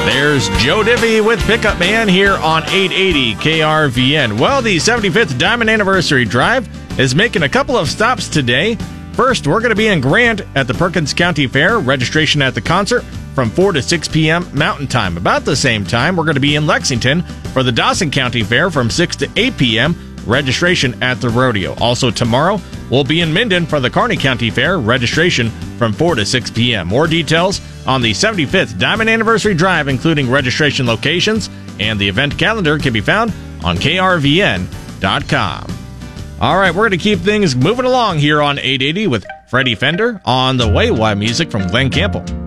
There's Joe Diffie with Pickup Man here on 880 KRVN. Well, the 75th Diamond Anniversary Drive is making a couple of stops today. First, we're going to be in Grant at the Perkins County Fair. Registration at the concert from 4 to 6 p.m. Mountain Time. About the same time, we're going to be in Lexington for the Dawson County Fair from 6 to 8 p.m. Registration at the rodeo. Also tomorrow, we'll be in Minden for the Kearney County Fair. Registration from 4 to 6 p.m. More details on the 75th Diamond Anniversary Drive, including registration locations and the event calendar, can be found on krvn.com. All right, we're going to keep things moving along here on 880 with Freddie Fender. On the way, why music from Glenn Campbell.